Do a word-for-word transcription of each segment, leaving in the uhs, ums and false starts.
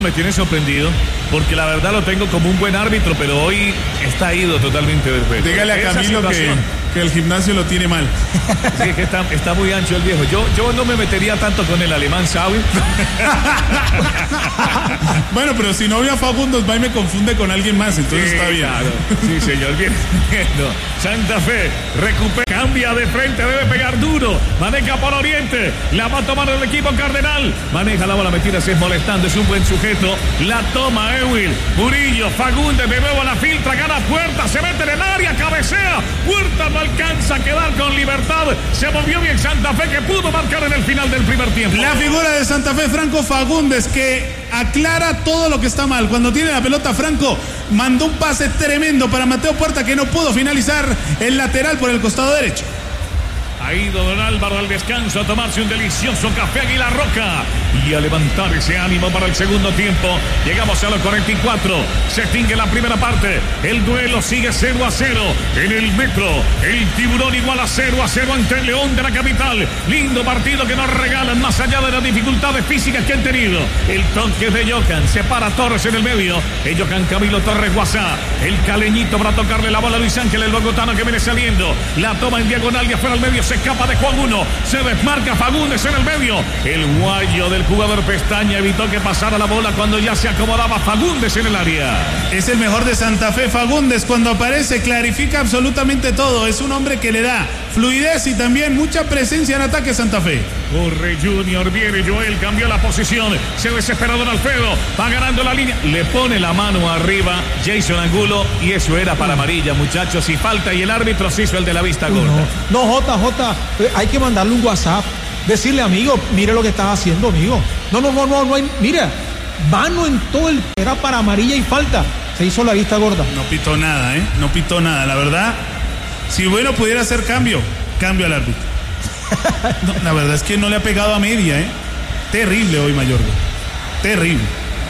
Me tiene sorprendido, porque la verdad lo tengo como un buen árbitro, pero hoy está ido totalmente del juego. Dígale a Camilo que, que el gimnasio lo tiene mal. Sí, es que está, está muy ancho el viejo. Yo, yo no me metería tanto con el alemán Xavi. Bueno, pero si no voy a Fagundos, va y me confunde con alguien más, entonces sí, está bien. Claro. Sí, señor, bien. No. Santa Fe recupera, cambia de frente, debe pegar duro. Maneja por Oriente, la va a tomar el equipo Cardenal. Maneja la bola metida, se es molestando, es un buen sujeto. La toma Ewil, Murillo, Fagundes, de nuevo la filtra, gana Puerta, se mete en el área, cabecea. Puerta no alcanza a quedar con libertad. Se movió bien Santa Fe, que pudo marcar en el final del primer tiempo. La figura de Santa Fe, Franco Fagundes, que aclara todo lo que está mal. Cuando tiene la pelota, Franco mandó un pase tremendo para Mateo Puerta, que no pudo finalizar el lateral por el costado derecho. Ha ido don Álvaro al descanso a tomarse un delicioso café Aguilar Roca y a levantar ese ánimo para el segundo tiempo. Llegamos a los cuarenta y cuatro. Se extingue la primera parte. El duelo sigue cero a cero en el Metro. El Tiburón igual a cero a cero ante el León de la capital. Lindo partido que nos regalan más allá de las dificultades físicas que han tenido. El toque de Johan. Separa a Torres en el medio. El Johan Camilo Torres Guasá. El caleñito para tocarle la bola a Luis Ángel, el bogotano que viene saliendo. La toma en diagonal y afuera al medio. Se escapa de Juan uno, se desmarca Fagundes en el medio. El guayo del jugador Pestaña evitó que pasara la bola cuando ya se acomodaba Fagundes en el área. Es el mejor de Santa Fe, Fagundes. Cuando aparece, clarifica absolutamente todo. Es un hombre que le da fluidez y también mucha presencia en ataque Santa Fe. Corre Junior, viene Joel, cambió la posición. Se desespera don Alfredo, va ganando la línea. Le pone la mano arriba Jason Angulo y eso era para amarilla, muchachos. Y falta y el árbitro se hizo el de la vista gorda. No, no, J J. Hay que mandarle un WhatsApp, decirle, amigo, mire lo que estás haciendo, amigo. No, no, no, no, no hay, mira, mano en todo el, era para amarilla y falta. Se hizo la vista gorda. No pitó nada, ¿eh? No pitó nada, la verdad. Si bueno pudiera hacer cambio, cambio al árbitro. No, la verdad es que no le ha pegado a media, ¿eh? Terrible hoy, Mayorga. Terrible.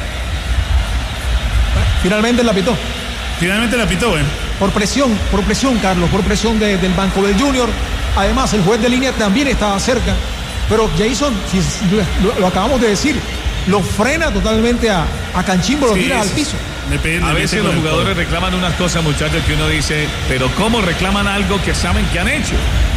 Finalmente la pitó. Finalmente la pitó, ¿eh? Por presión, por presión, Carlos, por presión de, del banco del Junior. Además, el juez de línea también estaba cerca. Pero Jason, si, lo, lo acabamos de decir, lo frena totalmente a, a Canchimbo, lo sí, tira al piso. Depende, a veces los jugadores reclaman unas cosas, muchachos, que uno dice, pero ¿cómo reclaman algo que saben que han hecho?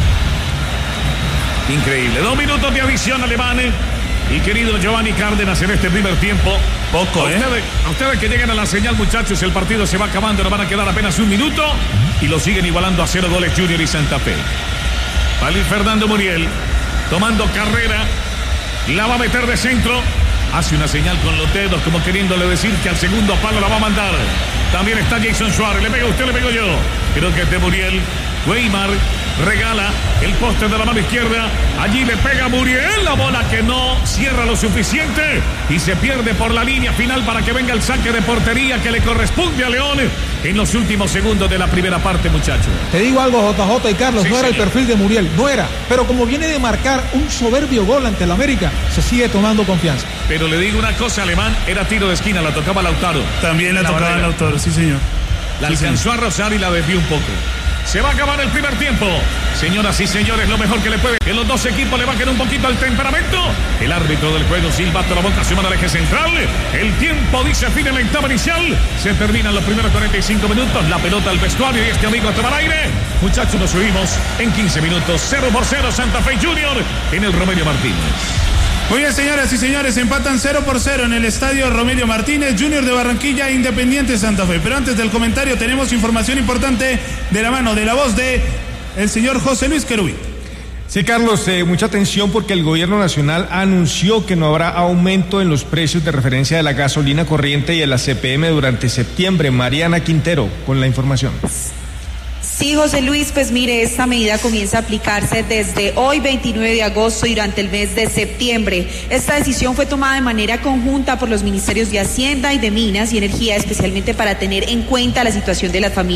Increíble. Dos minutos de adición, alemanes. Y querido Giovanni Cárdenas en este primer tiempo. Poco, a ¿eh? Ustedes, a ustedes que llegan a la señal, muchachos, el partido se va acabando, nos van a quedar apenas un minuto y lo siguen igualando a cero goles Junior y Santa Fe. Va a ir Fernando Muriel, tomando carrera, la va a meter de centro, hace una señal con los dedos como queriéndole decir que al segundo palo la va a mandar. También está Jason Suárez, le pega usted, le pego yo. Creo que es de Muriel. Weimar regala el poste de la mano izquierda. Allí le pega Muriel, la bola que no cierra lo suficiente y se pierde por la línea final para que venga el saque de portería que le corresponde a León en los últimos segundos de la primera parte, muchachos. Te digo algo, J J y Carlos, sí, no era señor. El perfil de Muriel, no era, pero como viene de marcar un soberbio gol ante el América, se sigue tomando confianza. Pero le digo una cosa, Alemán, era tiro de esquina, la tocaba Lautaro. También la, la tocaba barrera. Lautaro, sí señor. La sí, alcanzó señor. a rozar y la desvió un poco. Se va a acabar el primer tiempo. Señoras y señores, lo mejor que le puede. En los dos equipos le bajen un poquito el temperamento. El árbitro del juego silba hasta la boca, se manda al eje central. El tiempo dice fin en la etapa inicial. Se terminan los primeros cuarenta y cinco minutos. La pelota al vestuario y este amigo toma el aire. Muchachos, nos subimos en quince minutos. cero por cero Santa Fe Junior en el Romelio Martínez. Muy bien, señoras y señores, empatan cero por cero en el estadio Romelio Martínez, Junior de Barranquilla, Independiente Santa Fe. Pero antes del comentario tenemos información importante de la mano, de la voz de el señor José Luis Querubín. Sí, Carlos, eh, mucha atención porque el gobierno nacional anunció que no habrá aumento en los precios de referencia de la gasolina corriente y de la C P M durante septiembre. Mariana Quintero con la información. Sí, José Luis, pues mire, esta medida comienza a aplicarse desde hoy, veintinueve de agosto, y durante el mes de septiembre. Esta decisión fue tomada de manera conjunta por los ministerios de Hacienda y de Minas y Energía, especialmente para tener en cuenta la situación de las familias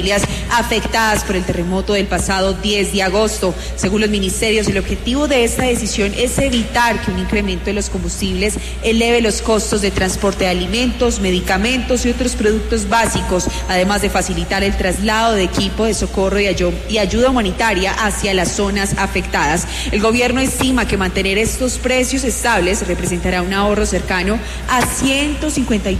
afectadas por el terremoto del pasado diez de agosto. Según los ministerios, el objetivo de esta decisión es evitar que un incremento de los combustibles eleve los costos de transporte de alimentos, medicamentos y otros productos básicos, además de facilitar el traslado de equipo de socorro y, ayu- y ayuda humanitaria hacia las zonas afectadas. El gobierno estima que mantener estos precios estables representará un ahorro cercano a ciento cincuenta y